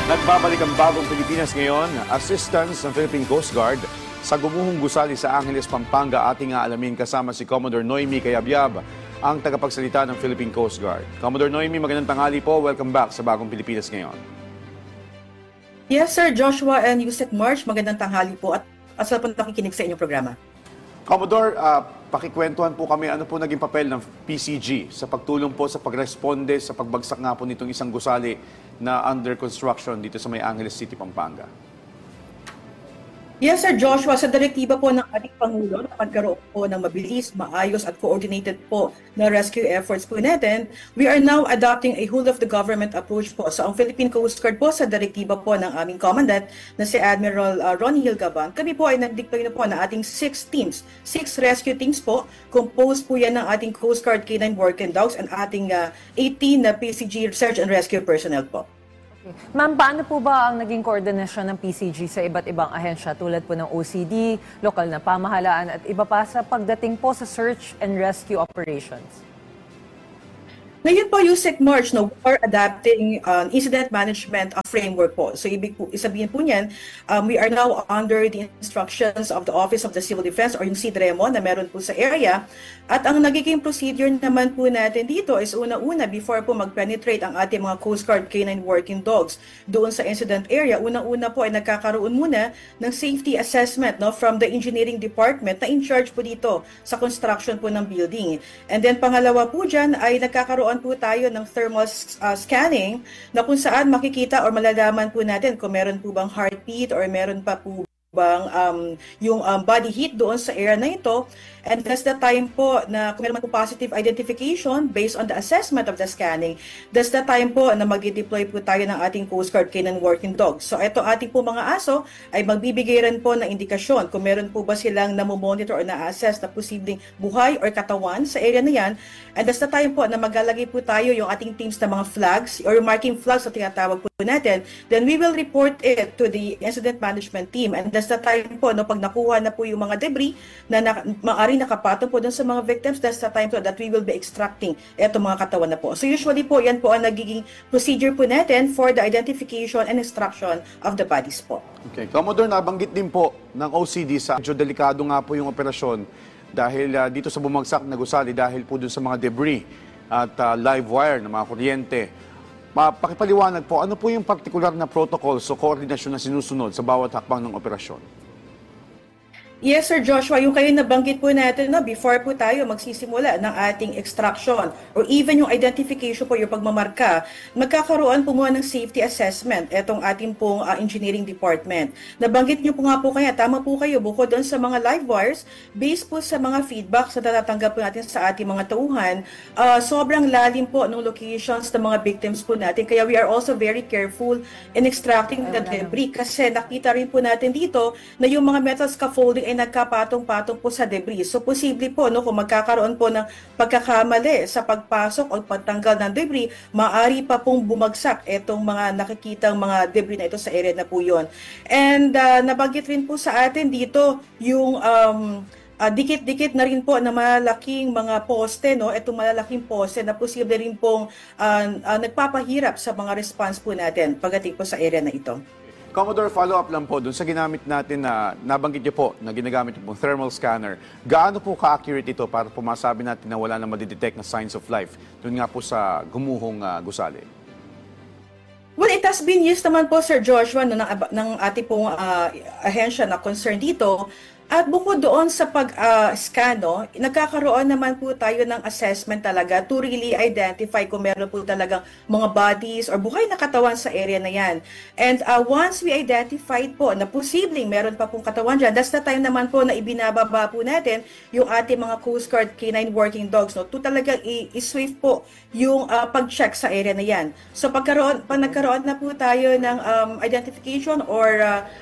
Nagbabalik ang bagong Pilipinas ngayon, assistance ng Philippine Coast Guard sa gumuhong gusali sa Angeles, Pampanga. Ating aalamin kasama si Commodore Noemi Cayabyab, ang tagapagsalita ng Philippine Coast Guard. Commodore Noemi, magandang tanghali po. Welcome back sa bagong Pilipinas ngayon. Yes, Sir Joshua and Yusek March, magandang tanghali po at asal po nakikinig sa inyong programa. Commodore, pakikwentuhan po kami ano po naging papel ng PCG sa pagtulong po sa pagresponde sa pagbagsak nga po nitong isang gusali na under construction dito sa May Angeles City, Pampanga. Yes, Sir Joshua, sa direktiba po ng ating Pangulo na magkaroon po ng mabilis, maayos at coordinated po na rescue efforts po natin, we are now adopting a whole-of-the-government approach po. So ang Philippine Coast Guard po sa direktiba po ng aming commandant na si Admiral Ronnie Hilgaban, kami po ay nag-deploy na po na ating 6 teams, 6 rescue teams po. Composed po yan ng ating Coast Guard K9 Working Dogs and ating 18 na PCG Search and Rescue personnel po. Ma'am, paano po ba ang naging koordinasyon ng PCG sa iba't ibang ahensya tulad po ng OCD, lokal na pamahalaan at iba pa sa pagdating po sa search and rescue operations? Ngayon po, Yusek March, no, we are adapting incident management framework po. So ibig po, isabihin po niyan, we are now under the instructions of the Office of the Civil Defense or yung CDREMO na meron po sa area. At ang nagiging procedure naman po natin dito is una-una, before po mag-penetrate ang ating mga Coast Guard K9 Working Dogs doon sa incident area, una-una po ay nagkakaroon muna ng safety assessment, no, from the engineering department na in charge po dito sa construction po ng building. And then pangalawa po dyan ay nagkakaroon po tayo ng thermal scanning na kung saan makikita or malalaman po natin kung meron po bang heartbeat or meron pa po bang yung body heat doon sa area na ito. And that's the time po na kung meron po positive identification based on the assessment of the scanning, that's the time po na mag-deploy po tayo ng ating Coast Guard K9 Working Dogs. So ito ating po mga aso ay magbibigay rin po ng indikasyon kung meron po ba silang namomonitor or na-assess na posibleng buhay or katawan sa area na yan. And that's the time po na maglalagay po tayo yung ating teams na mga flags or marking flags na tinatawag po natin. Then we will report it to the incident management team. And that's the time po no, pag nakuha na po yung mga debris na maaari nakapatong po dun sa mga victims, that's the time po that we will be extracting etong mga katawan na po. So usually po, yan po ang nagiging procedure po natin for the identification and extraction of the bodies po. Okay. Commodore, nabanggit din po ng OCD sa medyo delikado nga po yung operasyon dahil dito sa bumagsak na gusali dahil po dun sa mga debris at live wire na mga kuryente. Pakipaliwanag po, ano po yung particular na protocol o koordinasyon na sinusunod sa bawat hakbang ng operasyon? Yes, Sir Joshua, yung kayo nabanggit po natin na before po tayo magsisimula ng ating extraction or even yung identification po, yung pagmamarka, magkakaroon po muna ng safety assessment etong ating pong engineering department. Nabanggit nyo po nga po kaya, tama po kayo, bukod doon sa mga live wires, based po sa mga feedbacks na natatanggap po natin sa ating mga tauhan, sobrang lalim po ng locations ng mga victims po natin. Kaya we are also very careful in extracting the debris kasi nakita rin po natin dito na yung mga metal scaffolding ay nagkapatong-patong po sa debris. So, posible po, no, kung magkakaroon po ng pagkakamali sa pagpasok o pagtanggal ng debris, maaari pa pong bumagsak itong mga nakikitang mga debris na ito sa area na po yun. And nabanggit rin po sa atin dito yung dikit-dikit na rin po na malalaking mga poste, no? Itong malalaking poste na posible rin pong nagpapahirap sa mga response po natin pagdating po sa area na ito. Commodore, follow-up lang po dun sa ginamit natin na nabanggit niyo po na ginagamit niyo po thermal scanner. Gaano po ka-accurate ito para po masabi natin na wala na madidetect na signs of life dun nga po sa gumuhong gusali? Well, it has been used naman po, Sir Joshua, no, ng ating pong ahensya na concern dito. At bukod doon sa pag-scan, nagkakaroon naman po tayo ng assessment talaga to really identify kung meron po talagang mga bodies or buhay na katawan sa area na yan. And once we identified po na posibleng meron pa pong katawan dyan, that's the time naman po na ibinababa po natin yung ating mga Coast Guard K9 Working Dogs, no, to talagang i-swift po yung pag-check sa area na yan. So pag nagkaroon na po tayo ng identification or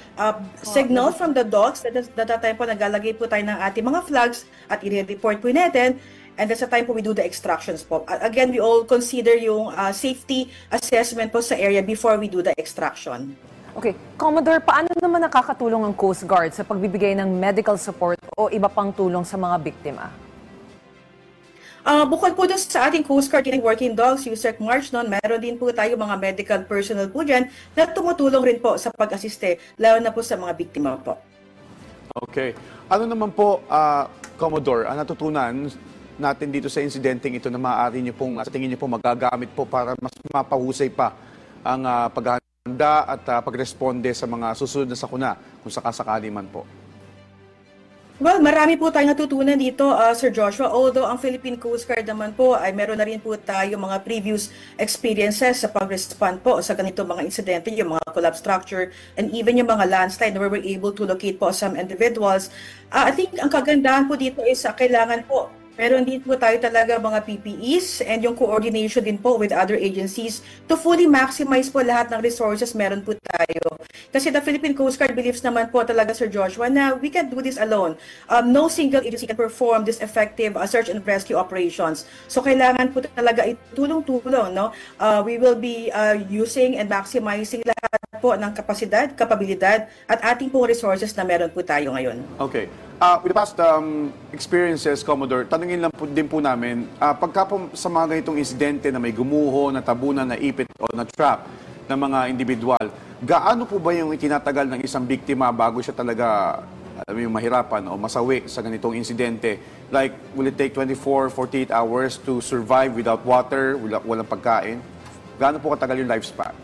signal from the dogs, that time po naglalagay po tayo ng ating mga flags at i-report po natin. And that's the time po we do the extractions po. Again, we all consider yung safety assessment po sa area before we do the extraction. Okay. Commodore, paano naman nakakatulong ang Coast Guard sa pagbibigay ng medical support o iba pang tulong sa mga biktima? Bukod po dun sa ating Coast Guard and Working Dogs, USEC March noon, meron din po tayo mga medical personnel po dyan na tumutulong rin po sa pag-asiste, lalo na po sa mga biktima po. Okay. Ano naman po, Commodore, ang natutunan natin dito sa insidenteng ito na maaari niyo pong, sa tingin niyo po, magagamit po para mas mapahusay pa ang paghahanda at pagresponde sa mga susunod na sakuna kung sakasakali man po? Well, marami po tayong natutunan dito, Sir Joshua. Although ang Philippine Coast Guard naman po ay meron na rin po tayo mga previous experiences sa pag-respond po sa ganito mga insidente, yung mga collapse structure and even yung mga landslide where we're able to locate po some individuals. I think ang kagandahan po dito is kailangan po meron din po tayo talaga mga PPEs and yung coordination din po with other agencies to fully maximize po lahat ng resources meron po tayo. Kasi the Philippine Coast Guard believes naman po talaga, Sir Joshua, na we can do this alone. No single agency can perform this effective search and rescue operations. So kailangan po talaga itulong-tulong. No? We will be using and maximizing lahat po ng kapasidad, kapabilidad at ating po resources na meron po tayo ngayon. Okay. With the past experiences, Commodore, tanungin lang po din po namin, pagka po sa mga ganitong insidente na may gumuho, natabunan, naipit o na-trap ng mga individual, gaano po ba yung itinatagal ng isang biktima bago siya talaga yung mahirapan o masawi sa ganitong insidente? Like, will it take 24, 48 hours to survive without water, walang pagkain? Gaano po katagal yung lifespan?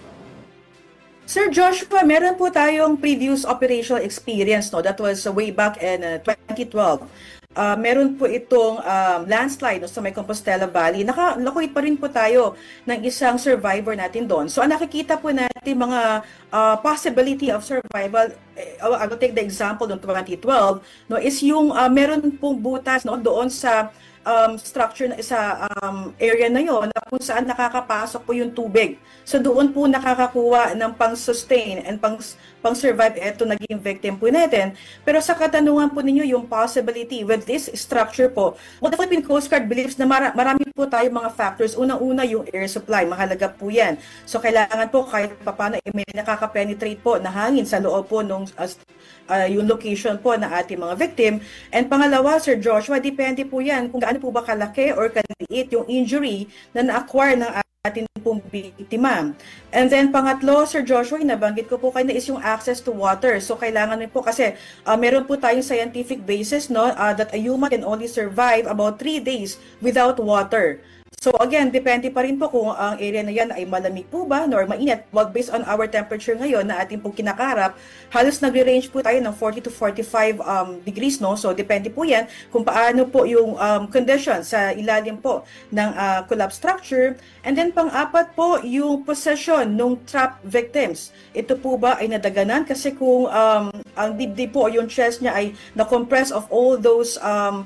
Sir Joshua, meron po tayong previous operational experience, no? That was way back in 2012. Meron po itong landslide no, sa may Compostela Valley. Nakalocate pa rin po tayo ng isang survivor natin doon. So, ang nakikita po natin mga possibility of survival, I will take the example noong 2012, no, is yung meron pong butas no, doon sa structure sa area na yon na kung saan nakakapasok po yung tubig. So doon po nakakakuha ng pang-sustain and pang-survive ito naging victim po natin. Pero sa katanungan po ninyo, yung possibility with this structure po, well, the Philippine Coast Guard believes na marami po tayo mga factors. Unang-una yung air supply, mahalaga po yan. So kailangan po kahit paano may nakaka-penetrate po na hangin sa loob po nung yung location po na ating mga victim. And pangalawa, Sir Joshua, depende po yan kung gaano po ba kalaki or kaliit yung injury na na-acquire ng ating pong biktima. And then pangatlo, Sir Joshua, nabanggit ko po kayo na is yung access to water. So kailangan rin po kasi meron po tayong scientific basis no, that a human can only survive about 3 days without water. So again, depende pa rin po kung ang area na yan ay malamig po ba or mainit. Well, based on our temperature ngayon na ating pong kinakarap, halos nagre-range po tayo ng 40 to 45 degrees. No? So depende po yan kung paano po yung condition sa ilalim po ng collapse structure. And then pang-apat po, yung possession ng trap victims. Ito po ba ay nadaganan? Kasi kung ang dibdib po o yung chest niya ay na-compress of all those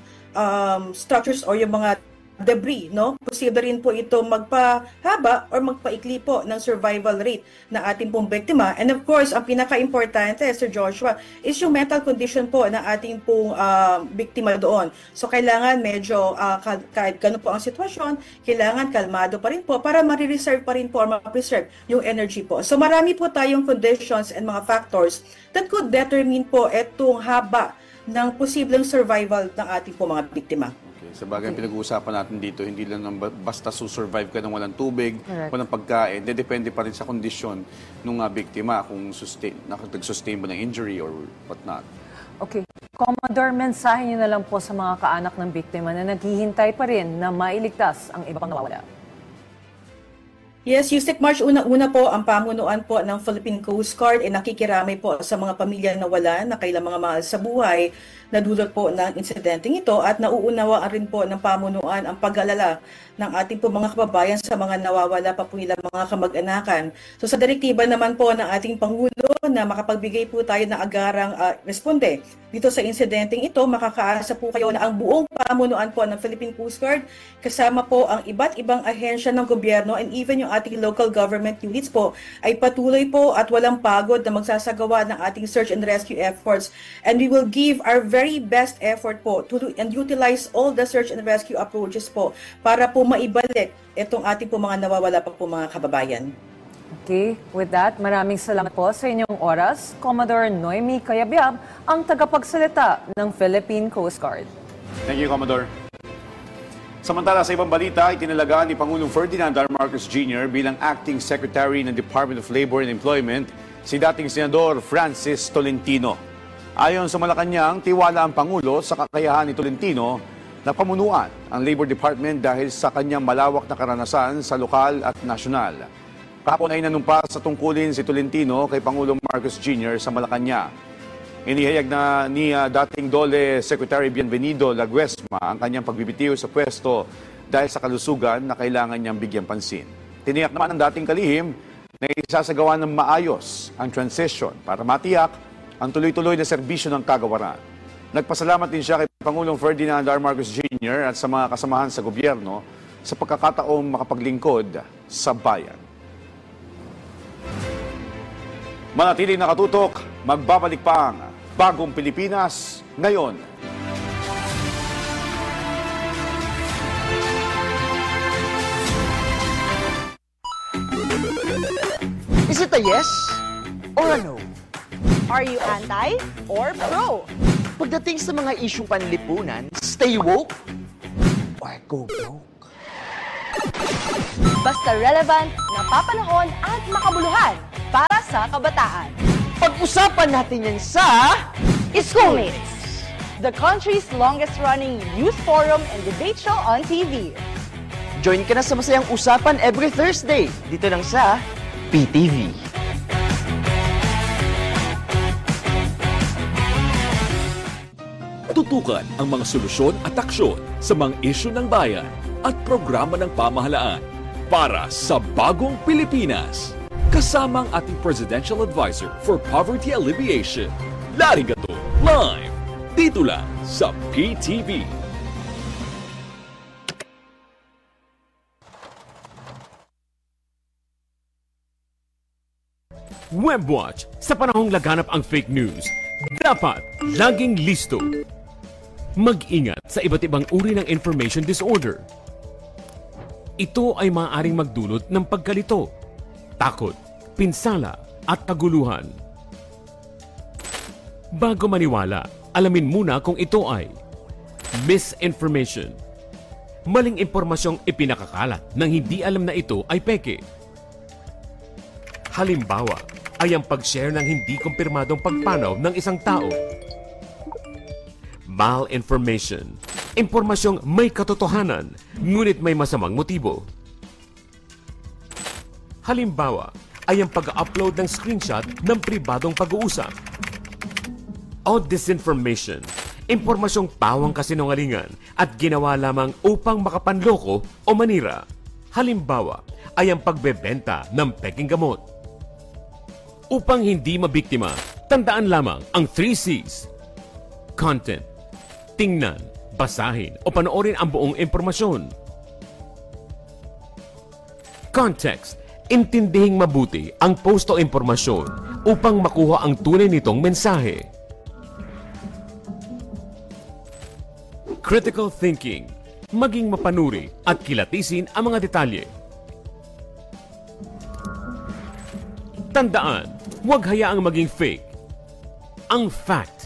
structures or yung mga debris, no? Posible rin po ito magpahaba or magpaikli po ng survival rate na ating pong biktima. And of course, ang pinaka-importante, Sir Joshua, is yung mental condition po na ating pong biktima doon. So, kailangan medyo, kahit gano'n po ang sitwasyon, kailangan kalmado pa rin po para ma-reserve pa rin po or ma-preserve yung energy po. So, marami po tayong conditions and mga factors that could determine po itong haba ng posibleng survival ng ating po mga biktima. Sa bagay pinag-uusapan natin dito, hindi lang basta survive ka ng walang tubig, walang pagkain. Depende pa rin sa kondisyon ng biktima kung nag-sustain ba ng injury or whatnot. Okay. Commodore, mensahe niyo na lang po sa mga kaanak ng biktima na naghihintay pa rin na mailigtas ang iba pang nawawala. Yes, USEC March, una-una po ang pamunuan po ng Philippine Coast Guard ay nakikiramay po sa mga pamilya na wala na kailang mga mahal sa buhay na dulot po ng insidenteng ito at nauunawaan rin po ng pamunuan ang pag-alala ng ating po mga kababayan sa mga nawawala pa po nilang mga kamag-anakan. So sa direktiba naman po ng ating Pangulo na makapagbigay po tayo ng agarang responde dito sa insidenteng ito, makakaasa po kayo na ang buong pamunuan po ng Philippine Coast Guard kasama po ang iba't ibang ahensya ng gobyerno and even yung ating local government units po ay patuloy po at walang pagod na magsasagawa ng ating search and rescue efforts. And we will give our very best effort po to and utilize all the search and rescue approaches po para po maibalik itong ating po mga nawawala pa po mga kababayan. Okay, with that, maraming salamat po sa inyong oras. Commodore Noemi Cayabyab, ang tagapagsalita ng Philippine Coast Guard. Thank you, Commodore. Samantala sa ibang balita, itinalaga ni Pangulong Ferdinand R. Marcos Jr. bilang Acting Secretary ng Department of Labor and Employment si dating Senador Francis Tolentino. Ayon sa Malacanang, tiwala ang Pangulo sa kakayahan ni Tolentino na pamunuan ang Labor Department dahil sa kanyang malawak na karanasan sa lokal at nasyonal. Kahapon ay nanumpa sa tungkulin si Tolentino kay Pangulong Marcos Jr. sa Malacanang. Inihayag na ni dating DOLE Secretary Bienvenido Laguesma ang kanyang pagbibitiw sa pwesto dahil sa kalusugan na kailangan niyang bigyang pansin. Tiniyak naman ng dating kalihim na isasagawa ng maayos ang transition para matiyak ang tuloy-tuloy na serbisyo ng kagawaran. Nagpasalamat din siya kay Pangulong Ferdinand R. Marcos Jr. at sa mga kasamahan sa gobyerno sa pagkakataong makapaglingkod sa bayan. Manatiling nakatutok, magbabalik pa ang Bagong Pilipinas ngayon. Is it a yes or a no? Are you anti or pro? Pagdating sa mga isyung panlipunan, stay woke or go broke? Basta relevant, napapanahon at makabuluhan para sa kabataan. Pag-usapan natin yan sa Schoolmates, the country's longest-running youth forum and debate show on TV. Join ka na sa masayang usapan every Thursday dito lang sa PTV. Tutukan ang mga solusyon at aksyon sa mga isyu ng bayan at programa ng pamahalaan para sa Bagong Pilipinas. Kasama ang ating Presidential Advisor for Poverty Alleviation, Larry Gato, live dito lang sa PTV. WebWatch, sa panahong laganap ang fake news, dapat laging listo. Mag-ingat sa iba't ibang uri ng information disorder. Ito ay maaaring magdulot ng pagkalito, takot, pinsala at kaguluhan. Bago maniwala, alamin muna kung ito ay misinformation. Maling impormasyong ipinakakalat nang hindi alam na ito ay peke. Halimbawa, ay ang pag-share ng hindi kumpirmadong pagpanaw ng isang tao. Malinformation. Impormasyong may katotohanan, ngunit may masamang motibo. Halimbawa, ay ang pag-upload ng screenshot ng pribadong pag-uusap. O disinformation. Impormasyong pawang kasinungalingan at ginawa lamang upang makapanloko o manira. Halimbawa, ay ang pagbebenta ng peking gamot. Upang hindi mabiktima, tandaan lamang ang 3 C's. Content. Tingnan, basahin o panoorin ang buong impormasyon. Context. Intindihing mabuti ang post o impormasyon upang makuha ang tunay nitong mensahe. Critical thinking. Maging mapanuri at kilatisin ang mga detalye. Tandaan, huwag hayaang maging fake. Ang fact